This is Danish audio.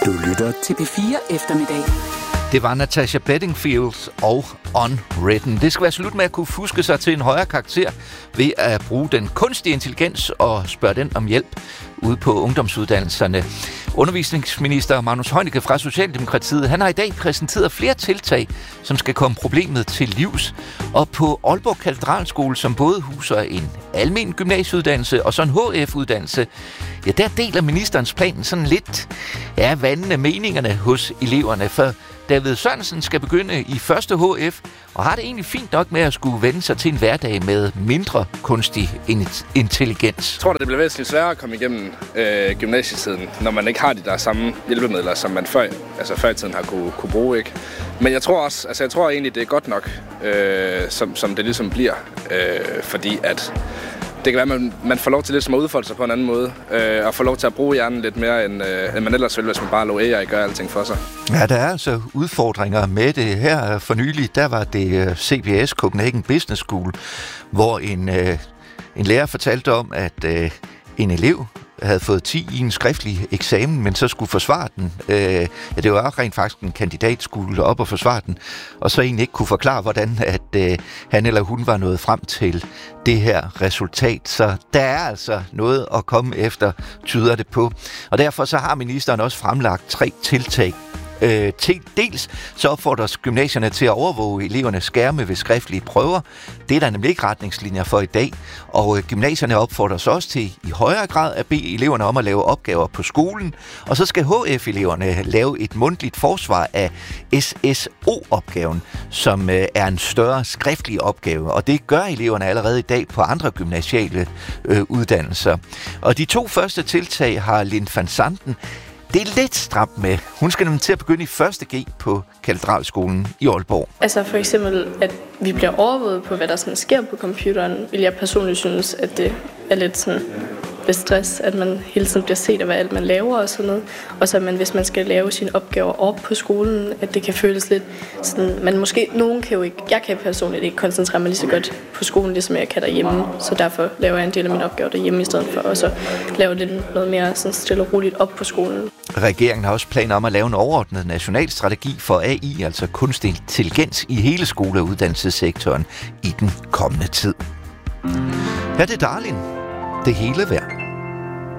Du lytter til P4 Eftermiddag. Det var Natasha Bedingfield og Unwritten. Det skal være slut med at kunne fuske sig til en højere karakter ved at bruge den kunstige intelligens og spørge den om hjælp ude på ungdomsuddannelserne. Undervisningsminister Magnus Heunicke fra Socialdemokratiet, han har i dag præsenteret flere tiltag, som skal komme problemet til livs. Og på Aalborg Katedralskole, som både huser en almen gymnasieuddannelse og så en HF-uddannelse, ja, der deler ministerens plan sådan lidt vandende meningerne hos eleverne. For David Sørensen skal begynde i første HF, og har det egentlig fint nok med at skulle vende sig til en hverdag med mindre kunstig intelligens. Jeg tror, det bliver væsentligt sværere at komme igennem gymnasietiden, når man ikke har de der samme hjælpemidler, som man før i tiden har kunne bruge. Ikke? Men jeg tror egentlig, det er godt nok, som det ligesom bliver, fordi at det kan være, at man får lov til lidt at udfolde sig på en anden måde, og får lov til at bruge hjernen lidt mere, end man ellers ville, hvis man bare lå AI gøre alting for sig. Ja, der er altså udfordringer med det. Her for nylig, der var det CBS, Copenhagen Business School, hvor en lærer fortalte om, at en elev havde fået 10 i en skriftlig eksamen, men så skulle forsvare den. Det var rent faktisk en kandidat, skulle op og forsvare den, og så egentlig ikke kunne forklare, hvordan at han eller hun var nået frem til det her resultat. Så der er altså noget at komme efter, tyder det på. Og derfor så har ministeren også fremlagt 3 tiltag. Dels så opfordres gymnasierne til at overvåge elevernes skærme ved skriftlige prøver. Det er der nemlig ikke retningslinjer for i dag. Og gymnasierne opfordres også til i højere grad at bede eleverne om at lave opgaver på skolen. Og så skal HF-eleverne lave et mundtligt forsvar af SSO-opgaven, som er en større skriftlig opgave. Og det gør eleverne allerede i dag på andre gymnasiale uddannelser. Og de 2 første tiltag har Lind van Santen det er lidt stramt med. Hun skal nemlig til at begynde i 1. G på Katedralskolen i Aalborg. Altså for eksempel, at vi bliver overvåget på, hvad der sådan sker på computeren, vil jeg personligt synes, at det er lidt sådan lidt stress, at man hele tiden bliver set af, hvad alt man laver og sådan noget. Og så hvis man skal lave sine opgaver op på skolen, at det kan føles lidt sådan, men måske nogen kan jo ikke, jeg kan personligt ikke koncentrere mig lige så godt på skolen, ligesom jeg kan derhjemme, så derfor laver jeg en del af mine opgaver derhjemme i stedet for, og så lave lidt noget mere sådan stille og roligt op på skolen. Regeringen har også planer om at lave en overordnet national strategi for AI, altså kunstig intelligens i hele skole- og uddannelsessektoren i den kommende tid. Her er det Darling. Det hele værd.